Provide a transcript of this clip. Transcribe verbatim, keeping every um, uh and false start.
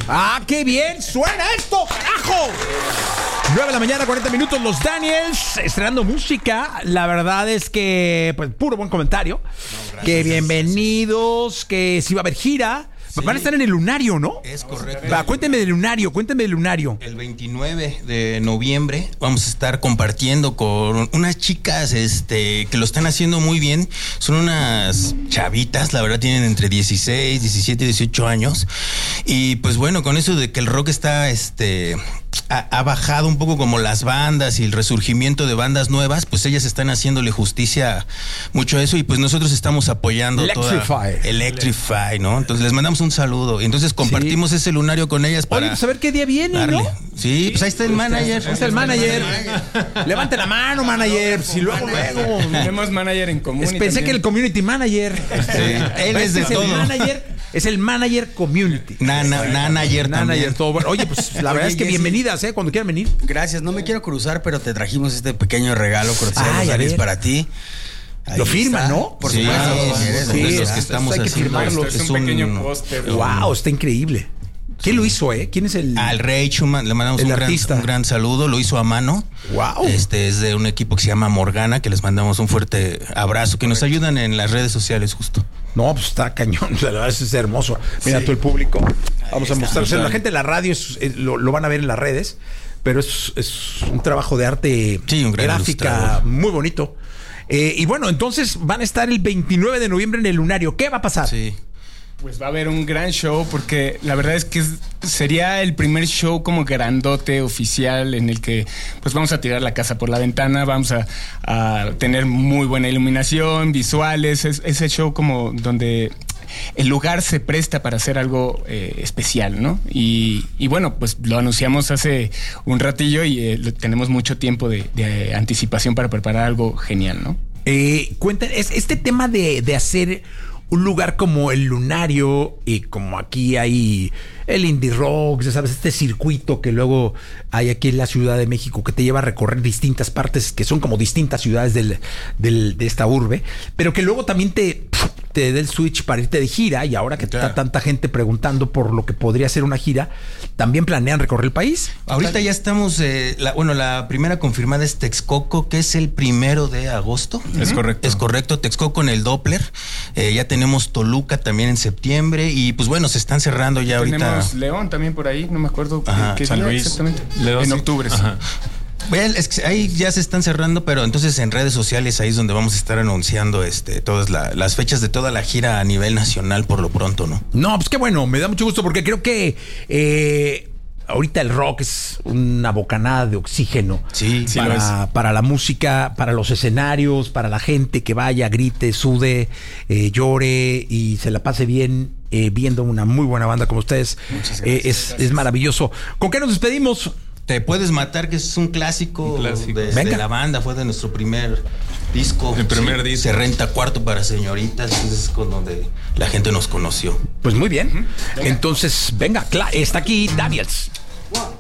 ¡Ah, qué bien suena esto, carajo! nueve de la mañana, cuarenta minutos, los Daniels estrenando música. La verdad es que, pues, puro buen comentario. No, que bienvenidos, que si va a haber gira. Sí. Van a estar en el Lunario, ¿no? Es correcto. Va, cuénteme del Lunario, cuénteme del Lunario. El veintinueve de noviembre vamos a estar compartiendo con unas chicas este, que lo están haciendo muy bien. Son unas chavitas, la verdad tienen entre dieciséis, diecisiete, dieciocho años. Y pues bueno, con eso de que el rock está... este Ha, ha bajado un poco como las bandas y el resurgimiento de bandas nuevas, pues ellas están haciéndole justicia mucho a eso y pues nosotros estamos apoyando Electrify. Toda Electrify, ¿no? Entonces les mandamos un saludo y entonces compartimos sí. ese lunario con ellas para... Oye, pues a ver qué día viene, darle. ¿no? Sí, pues ahí está el manager. Ahí está el manager. Levante la mano, manager. Si luego, luego. Tenemos manager en común. Pensé también. Que el community manager. Sí. Él es de es todo. El manager, es el manager community. Nana, nanager también. Todo bueno. Oye, pues la verdad Oye, es que bienvenidas, ¿eh? Cuando quieran venir. Gracias, no me quiero cruzar, pero te trajimos este pequeño regalo cortesía de los Daniels para ti. Ahí lo firman, está. ¿no? Por sí, supuesto. Sí, sí, sí, los que estamos hay que firmarlo. Es un, es un pequeño póster. Wow, está increíble. ¿Quién lo hizo, eh? ¿Quién es el...? Al Rey Schumann, le mandamos un gran, un gran saludo, lo hizo a mano. Wow. Este es de un equipo que se llama Morgana, que les mandamos un fuerte abrazo, que nos ayudan en las redes sociales justo. No, pues está cañón, la verdad es hermoso. Mira, sí. Todo el público. Vamos a mostrar. O sea, la gente de la radio es, es, lo, lo van a ver en las redes, pero es, es un trabajo de arte sí, un gran gráfica ilustrador. Muy bonito. Eh, y bueno, entonces van a estar el veintinueve de noviembre en el Lunario. ¿Qué va a pasar? Sí. Pues va a haber un gran show porque la verdad es que es, sería el primer show como grandote, oficial, en el que pues vamos a tirar la casa por la ventana, vamos a, a tener muy buena iluminación, visuales, es, ese show como donde el lugar se presta para hacer algo eh, especial, ¿no? Y, y bueno, pues lo anunciamos hace un ratillo y eh, tenemos mucho tiempo de, de anticipación para preparar algo genial, ¿no? Eh, cuenten, es, este tema de, de hacer... un lugar como el Lunario y como aquí hay el Indie Rock, ya sabes, este circuito que luego hay aquí en la Ciudad de México que te lleva a recorrer distintas partes que son como distintas ciudades del, del, de esta urbe, pero que luego también te, te dé el switch para irte de gira y ahora que claro. está tanta gente preguntando por lo que podría ser una gira, ¿también planean recorrer el país? Ahorita ya estamos, eh, la, bueno, la primera confirmada es Texcoco, que es el primero de agosto. Es correcto. Es correcto, Texcoco en el Doppler. Eh, ya tenemos Toluca también en septiembre y pues bueno, se están cerrando ya tenemos ahorita. Tenemos León también por ahí, no me acuerdo Ajá, qué San día Luis. Exactamente. León, en sí. octubre. Sí. Bueno, es que ahí ya se están cerrando, pero entonces en redes sociales ahí es donde vamos a estar anunciando este todas la, las fechas de toda la gira a nivel nacional por lo pronto, ¿no? No, pues qué bueno, me da mucho gusto porque creo que eh, ahorita el rock es una bocanada de oxígeno sí, sí, para, para la música, para los escenarios, para la gente que vaya, grite, sude, eh, llore y se la pase bien eh, viendo una muy buena banda como ustedes. Muchas eh, gracias, es, gracias. es maravilloso. ¿Con qué nos despedimos? Te puedes matar, que es un clásico, un clásico. De, de la banda, fue de nuestro primer disco. El primer sí, disco. Se renta cuarto para señoritas, entonces es con donde la gente nos conoció. Pues muy bien. Uh-huh. Entonces, venga, está aquí Daniels.